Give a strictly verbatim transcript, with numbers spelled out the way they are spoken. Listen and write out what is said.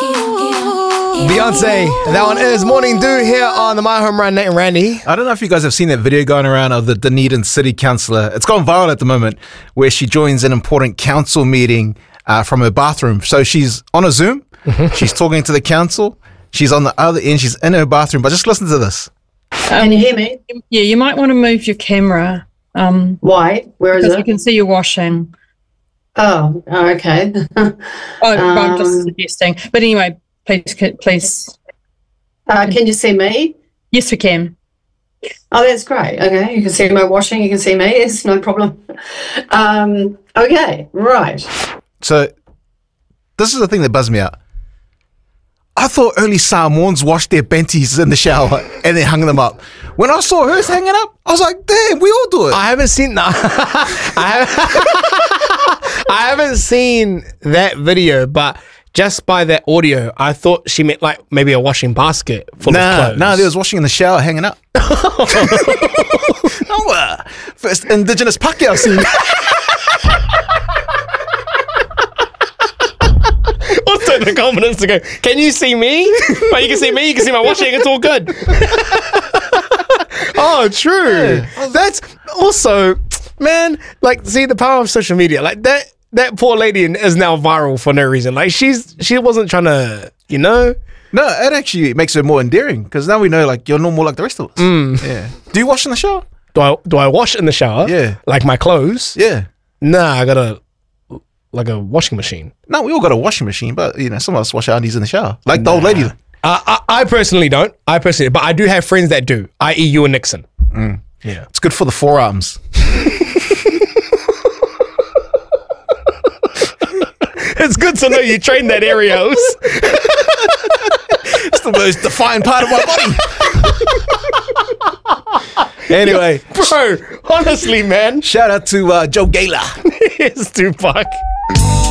Beyonce, that one is Morning Dew here on the My Home Run, Nate and Randy. I don't know if you guys have seen that video going around of the Dunedin City Councillor. It's gone viral at the moment, where she joins an important council meeting uh, from her bathroom. So she's on a Zoom, she's talking to the council, she's on the other end, she's in her bathroom. But just listen to this. Can you hear me? Yeah, you might want to move your camera. Um, Why? Where is because it? you can see you washing. Oh, oh, okay. Oh, I'm just Um, suggesting. But anyway, please, please. uh, can you see me? Yes, we can. Oh, that's great. Okay, you can see my washing. You can see me. It's no problem. Um, okay, right. So this is the thing that buzzed me out. I thought early Samoans washed their benties in the shower and then hung them up. When I saw hers hanging up, I was like, damn, we all do it. I haven't seen that. I, have, I haven't seen that video, but just by that audio, I thought she meant like maybe a washing basket full of Nah, clothes. nah, there was washing in the shower hanging up. oh, uh, first Indigenous Pākehā I've seen. Also the confidence to go, can you see me? But you can see me, you can see my washing, it's all good. Oh, true. Yeah. That's also, man, like, see the power of social media. Like that that poor lady is now viral for no reason. Like she's she wasn't trying to, you know. No, it actually makes her more endearing because now we know like you're normal like the rest of us. Yeah. Do you wash in the shower? Do I do I wash in the shower? Yeah. Like my clothes? Yeah. Nah, I got a like a washing machine. No, we all got a washing machine, but you know, some of us wash our undies in the shower. Like the old lady. Uh, I, I personally don't. I personally, but I do have friends that do. that is, you and Nixon. Yeah, It's good for the forearms. it's good to know you train that area. It's the most defined part of my body. Anyway, Bro, honestly, man. shout out to uh, Joe Gaylor. Here's Tupac.